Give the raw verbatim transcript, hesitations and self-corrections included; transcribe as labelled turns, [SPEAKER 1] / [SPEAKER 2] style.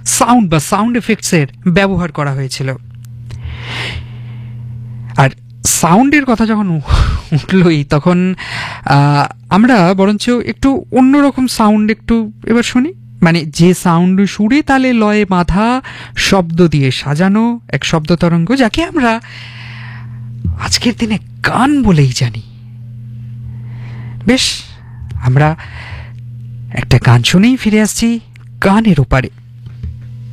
[SPEAKER 1] Sound বা sound এফেক্টসের ব্যবহার করা হয়েছিল। আর সাউন্ডের কথা যখন উঠলই তখন আমরা বরঞ্চ একটু অন্যরকম সাউন্ড একটু এবার শুনি, মানে যে সাউন্ড সুরে তালে লয়ে বাঁধা, শব্দ দিয়ে সাজানো এক শব্দ তরঙ্গ, যাকে আমরা আজকের দিনে গান বলেই জানি। বেশ, আমরা একটা গান শুনেই ফিরে আসছি গানের ওপারে।